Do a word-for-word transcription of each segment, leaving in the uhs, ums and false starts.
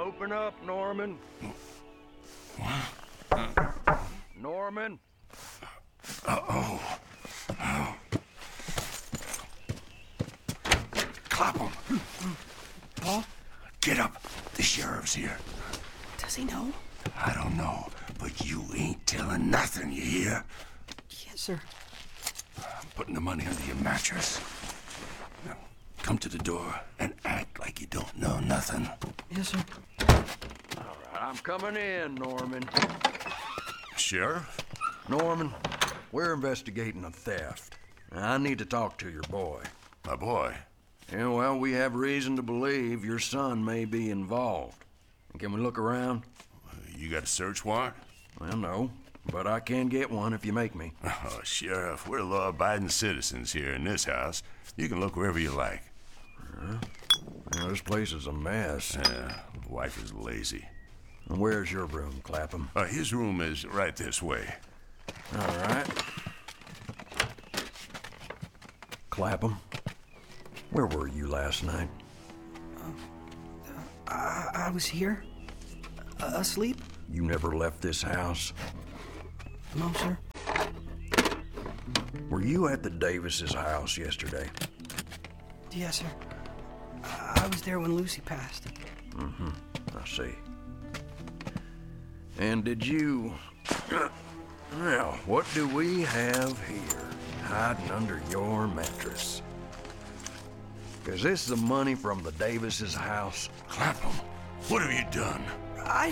Open up, Norman. Norman? Uh-oh. Oh. Clapham. Paul? Get up. The sheriff's here. Does he know? I don't know, but you ain't telling nothing, you hear? Yes, sir. I'm putting the money under your mattress. Now, come to the door and act like you don't know nothing. Yes, sir. All right, I'm coming in, Norman. Sheriff? Norman, we're investigating a theft. I need to talk to your boy. My boy? Yeah, well, we have reason to believe your son may be involved. Can we look around? You got a search warrant? Well, no, but I can get one if you make me. Oh, Sheriff, we're law-abiding citizens here in this house. You can look wherever you like. Uh, well, this place is a mess. Yeah, the wife is lazy. And where's your room, Clapham? Uh, his room is right this way. All right. Clapham, where were you last night? Uh, I, I was here. Uh, asleep? You never left this house? No, sir. Were you at the Davises' house yesterday? Yes, sir. I, I was there when Lucy passed. Mm-hmm. I see. And did you... Now, what do we have here, hiding under your mattress? Is this the money from the Davises' house? Clapham, what have you done? I...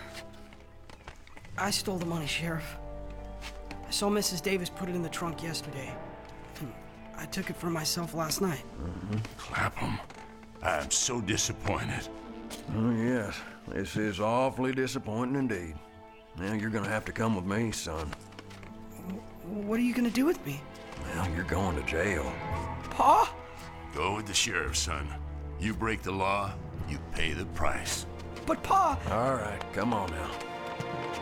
I stole the money, Sheriff. I saw Missus Davis put it in the trunk yesterday. And I took it for myself last night. Mm-hmm. Clapham, I'm so disappointed. Oh, yes. This is awfully disappointing indeed. Now you're gonna have to come with me, son. What are you gonna do with me? Well, you're going to jail. Pa? Go with the sheriff, son. You break the law, you pay the price. But Pa... All right, come on now.